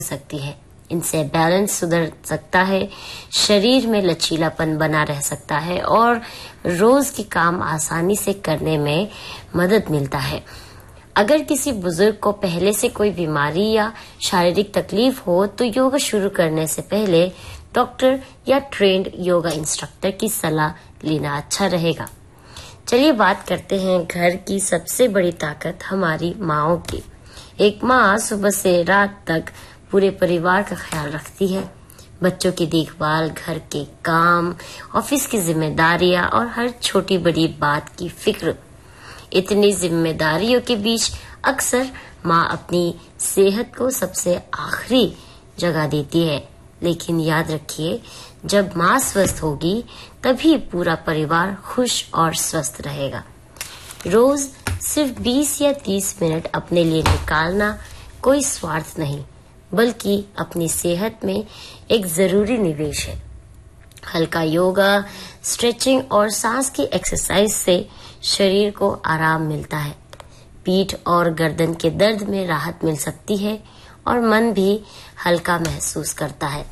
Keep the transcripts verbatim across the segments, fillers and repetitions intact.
सकती है। इनसे बैलेंस सुधर सकता है, शरीर में लचीलापन बना रह सकता है और रोज के काम आसानी से करने में मदद मिलता है। अगर किसी बुजुर्ग को पहले से कोई बीमारी या शारीरिक तकलीफ हो तो योगा शुरू करने से पहले डॉक्टर या ट्रेंड योगा इंस्ट्रक्टर की सलाह लेना अच्छा रहेगा। चलिए बात करते हैं घर की सबसे बड़ी ताकत हमारी माँओं की। एक माँ सुबह से रात तक पूरे परिवार का ख्याल रखती है। बच्चों की देखभाल, घर के काम, ऑफिस की जिम्मेदारियां और हर छोटी बड़ी बात की फिक्र। इतनी जिम्मेदारियों के बीच अक्सर माँ अपनी सेहत को सबसे आखिरी जगह देती है। लेकिन याद रखिए, जब माँ स्वस्थ होगी तभी पूरा परिवार खुश और स्वस्थ रहेगा। रोज सिर्फ बीस या तीस मिनट अपने लिए निकालना कोई स्वार्थ नहीं, बल्कि अपनी सेहत में एक जरूरी निवेश है। हल्का योगा, स्ट्रेचिंग और सांस की एक्सरसाइज से शरीर को आराम मिलता है। पीठ और गर्दन के दर्द में राहत मिल सकती है और मन भी हल्का महसूस करता है।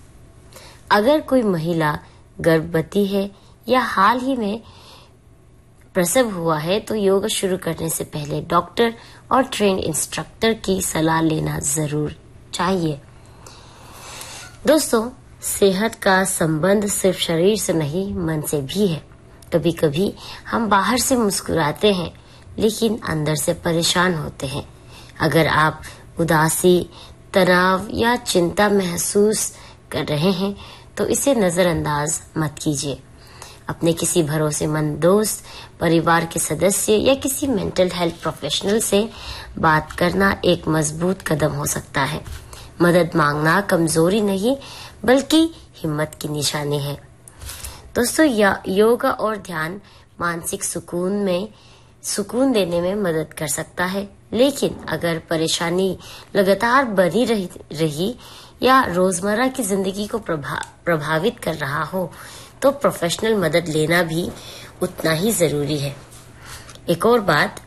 अगर कोई महिला गर्भवती है या हाल ही में प्रसव हुआ है तो योगा शुरू करने से पहले डॉक्टर और ट्रेन इंस्ट्रक्टर की सलाह लेना जरूर चाहिए। दोस्तों, सेहत का संबंध सिर्फ शरीर से नहीं, मन से भी है। कभी कभी हम बाहर से मुस्कुराते हैं लेकिन अंदर से परेशान होते हैं। अगर आप उदासी, तनाव या चिंता महसूस कर रहे हैं तो इसे नजरअंदाज मत कीजिए। अपने किसी भरोसेमंद दोस्त, परिवार के सदस्य या किसी मेंटल हेल्थ प्रोफेशनल से बात करना एक मजबूत कदम हो सकता है। मदद मांगना कमजोरी नहीं बल्कि हिम्मत की निशानी है। दोस्तों, योगा और ध्यान मानसिक सुकून में सुकून देने में मदद कर सकता है। लेकिन अगर परेशानी लगातार बनी रही, रही या रोजमर्रा की जिंदगी को प्रभा, प्रभावित कर रहा हो तो प्रोफेशनल मदद लेना भी उतना ही जरूरी है। एक और बात,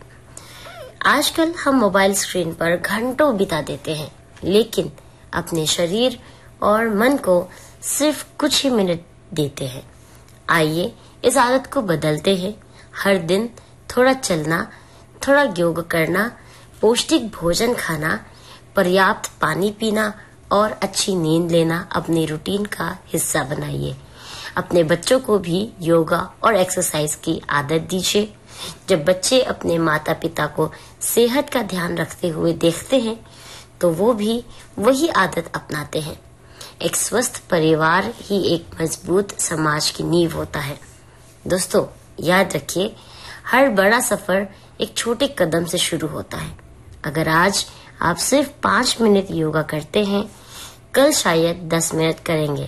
आजकल हम मोबाइल स्क्रीन पर घंटों बिता देते हैं, लेकिन अपने शरीर और मन को सिर्फ कुछ ही मिनट देते हैं। आइए इस आदत को बदलते हैं। हर दिन थोड़ा चलना, थोड़ा योग करना, पौष्टिक भोजन खाना, पर्याप्त पानी पीना और अच्छी नींद लेना अपनी रूटीन का हिस्सा बनाइए। अपने बच्चों को भी योगा और एक्सरसाइज की आदत दीजिए। जब बच्चे अपने माता पिता को सेहत का ध्यान रखते हुए देखते हैं तो वो भी वही आदत अपनाते हैं। एक स्वस्थ परिवार ही एक मजबूत समाज की नींव होता है। दोस्तों, याद रखिए, हर बड़ा सफर एक छोटे कदम से शुरू होता है। अगर आज आप सिर्फ पाँच मिनट योगा करते हैं, कल शायद दस मिनट करेंगे।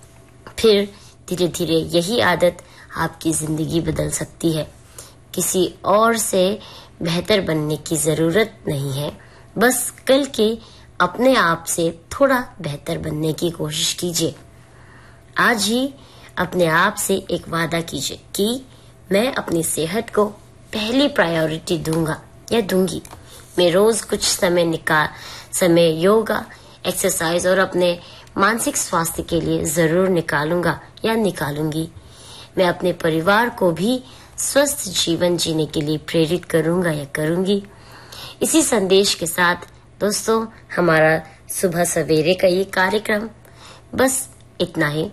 फिर धीरे धीरे यही आदत आपकी जिंदगी बदल सकती है। किसी और से बेहतर बनने की जरूरत नहीं है, बस कल के अपने आप से थोड़ा बेहतर बनने की कोशिश कीजिए। आज ही अपने आप से एक वादा कीजिए कि मैं अपनी सेहत को पहली प्रायोरिटी दूंगा या दूंगी। मैं रोज कुछ समय निकाल समय योगा, एक्सरसाइज और अपने मानसिक स्वास्थ्य के लिए जरूर निकालूंगा या निकालूंगी। मैं अपने परिवार को भी स्वस्थ जीवन जीने के लिए प्रेरित करूंगा या करूंगी। इसी संदेश के साथ दोस्तों, हमारा सुबह सवेरे का ये कार्यक्रम बस इतना ही।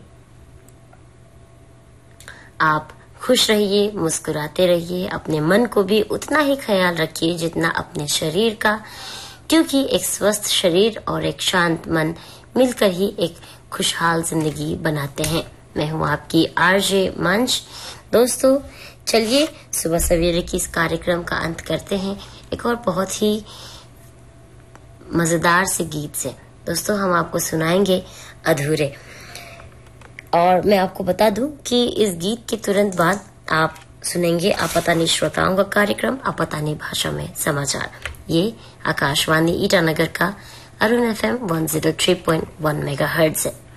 आप खुश रहिए, मुस्कुराते रहिए, अपने मन को भी उतना ही ख्याल रखिए जितना अपने शरीर का, क्योंकि एक स्वस्थ शरीर और एक शांत मन मिलकर ही एक खुशहाल जिंदगी बनाते हैं। मैं हूँ आपकी आरजे मंच। दोस्तों, चलिए सुबह सवेरे की इस कार्यक्रम का अंत करते हैं एक और बहुत ही मजेदार से गीत से। दोस्तों, हम आपको सुनाएंगे अधूरे। और मैं आपको बता दूं कि इस गीत के तुरंत बाद आप सुनेंगे आपतानी श्रोताओं का कार्यक्रम आपतानी भाषा में समाचार। ये आकाशवाणी ईटानगर का Arun F M one zero three point one mega hertz है।